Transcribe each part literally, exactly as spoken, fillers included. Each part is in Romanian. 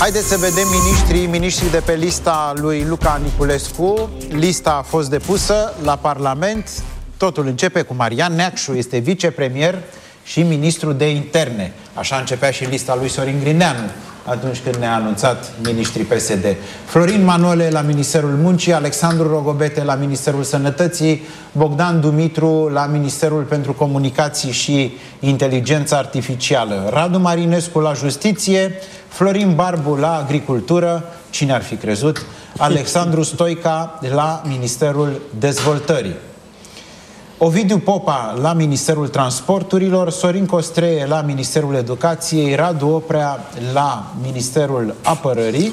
Haideți să vedem miniștrii, miniștrii de pe lista lui Luca Niculescu. Lista a fost depusă la Parlament. Totul începe cu Marian Neacșu, este vicepremier și ministru de interne. Așa începea și lista lui Sorin Grindeanu atunci când ne-a anunțat miniștrii P S D. Florin Manole la Ministerul Muncii, Alexandru Rogobete la Ministerul Sănătății, Bogdan Dumitru la Ministerul pentru Comunicații și Inteligența Artificială, Radu Marinescu la Justiție, Florin Barbu la Agricultură, cine ar fi crezut, Alexandru Stoica la Ministerul Dezvoltării, Ovidiu Popa la Ministerul Transporturilor, Sorin Costreie la Ministerul Educației, Radu Oprea la Ministerul Apărării,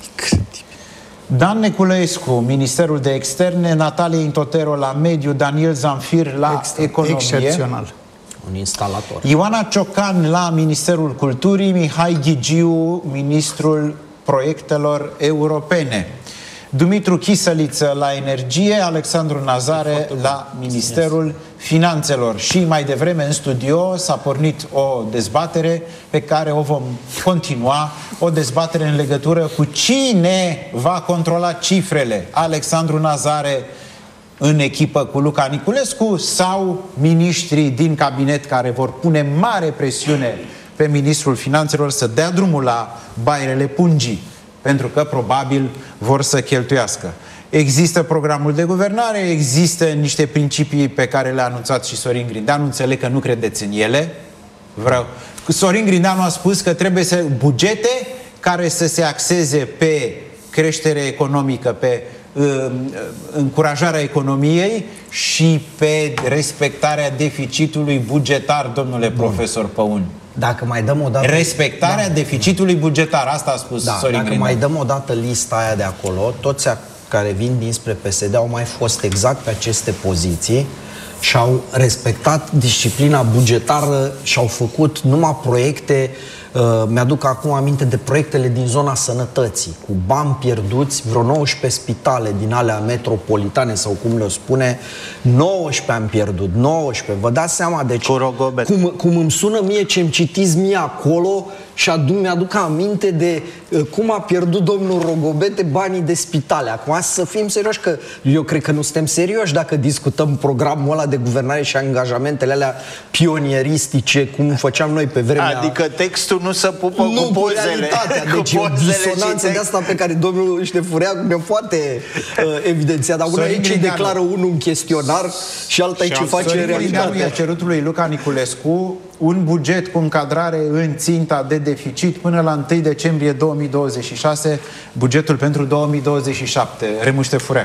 Dan Neculescu, Ministerul de Externe, Natalia Intotero la Mediu, Daniel Zamfir la Extra, Economie, excepțional. Un instalator. Ioana Ciocan la Ministerul Culturii, Mihai Ghigiu, Ministrul Proiectelor Europene, Dumitru Chisăliță la Energie, Alexandru Nazare la Ministerul Finanțelor. Și mai devreme în studio s-a pornit o dezbatere pe care o vom continua, o dezbatere în legătură cu cine va controla cifrele, Alexandru Nazare în echipă cu Luca Niculescu sau miniștrii din cabinet care vor pune mare presiune pe ministrul Finanțelor să dea drumul la bairele pungii, pentru că probabil vor să cheltuiască. Există programul de guvernare, există niște principii pe care le-a anunțat și Sorin Grindeanu, înțeleg că nu credeți în ele. Vreau. Sorin Grindeanu a spus că trebuie să bugete care să se axeze pe creștere economică, pe uh, încurajarea economiei și pe respectarea deficitului bugetar, domnule Bun. profesor Păun. Dacă mai dăm o dată... Respectarea da. deficitului bugetar, asta a spus da, Sorin Dacă Grindeanu. mai dăm o dată lista aia de acolo, toți care vin dinspre P S D au mai fost exact pe aceste poziții și au respectat disciplina bugetară și au făcut numai proiecte. Uh, mi-aduc acum aminte de proiectele din zona sănătății, cu bani pierduți, vreo nouăsprezece spitale din alea metropolitane sau cum le spune, nouăsprezece am pierdut, nouăsprezece, vă dați seama, deci cum, cum îmi sună mie ce-mi citiți mie acolo și adu mi-aduc aminte de uh, cum a pierdut domnul Rogobete banii de spitale. Acum să fim serioși, că eu cred că nu suntem serioși dacă discutăm programul ăla de guvernare și angajamentele alea pionieristice, cum făceam noi pe vremea... Adică textul nu se pupă nu, cu pozele. realitatea. Deci cu e o disonanță de asta pe care domnul Ștefurea ne poate uh, evidenția. Dar una e ce declară unul în chestionar și alta e ce face în realitate. I-a cerut lui Luca Niculescu un buget cu încadrare în ținta de deficit până la întâi decembrie două mii douăzeci și șase, bugetul pentru două mii douăzeci și șapte. Remu Ștefureac.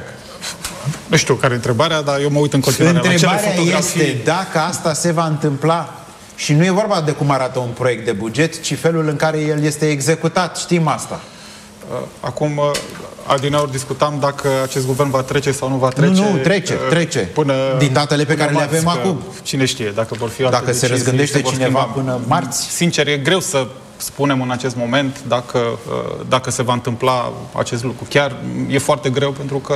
Nu știu care e întrebarea, dar eu mă uit în continuare la cele fotografii. Este dacă asta se va întâmpla. Și nu e vorba de cum arată un proiect de buget, ci felul în care el este executat. Știm asta. Acum, adineauri discutam dacă acest guvern va trece sau nu va trece. Nu, nu, trece, trece. Până, din datele pe care le avem acum. Cine știe, dacă vor fi alte Dacă se răzgândește cineva până marți. Sincer, e greu să spunem în acest moment dacă, dacă se va întâmpla acest lucru. Chiar e foarte greu pentru că